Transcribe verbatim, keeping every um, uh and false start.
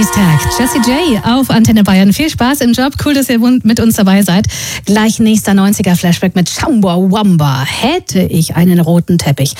Tag. Jessie J auf Antenne Bayern. Viel Spaß im Job. Cool, dass ihr mit uns dabei seid. Gleich nächster neunziger Flashback mit Chumbawamba. Hätte ich einen roten Teppich.